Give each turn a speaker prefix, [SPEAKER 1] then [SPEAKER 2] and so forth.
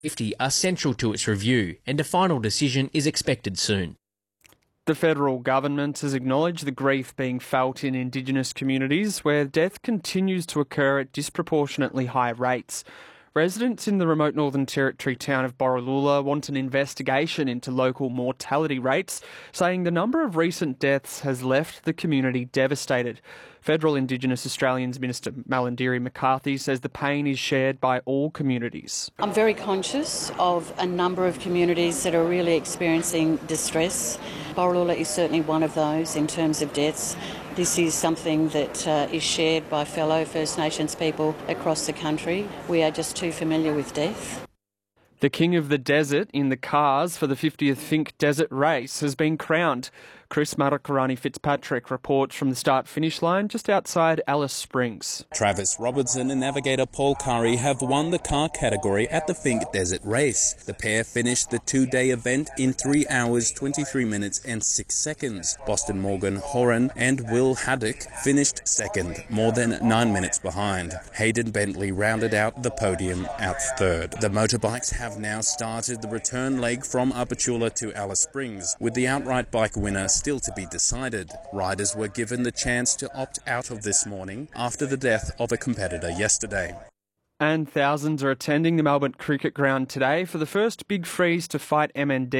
[SPEAKER 1] 50 are central to its review, and a final decision is expected soon.
[SPEAKER 2] The federal government has acknowledged the grief being felt in Indigenous communities where death continues to occur at disproportionately high rates. Residents in the remote Northern Territory town of Borroloola want an investigation into local mortality rates, saying the number of recent deaths has left the community devastated. Federal Indigenous Australians Minister Malarndirri McCarthy says the pain is shared by all communities.
[SPEAKER 3] I'm very conscious of a number of communities that are really experiencing distress. Borroloola is certainly one of those in terms of deaths. This is something that is shared by fellow First Nations people across the country. We are just too familiar with death.
[SPEAKER 2] The King of the Desert in the cars for the 50th Finke Desert Race has been crowned. Chris Marakarani Fitzpatrick reports from the start-finish line just outside Alice Springs.
[SPEAKER 4] Travis Robertson and navigator Paul Curry have won the car category at the Finke Desert Race. The pair finished the two-day event in 3 hours, 23 minutes and 6 seconds. Boston Morgan Horan and Will Haddock finished second, more than 9 minutes behind. Hayden Bentley rounded out the podium out third. The motorbikes have now started the return leg from Apachula to Alice Springs, with the outright bike winner still to be decided. Riders were given the chance to opt out of this morning after the death of a competitor yesterday.
[SPEAKER 2] And thousands are attending the Melbourne Cricket Ground today for the first Big Freeze to fight MND.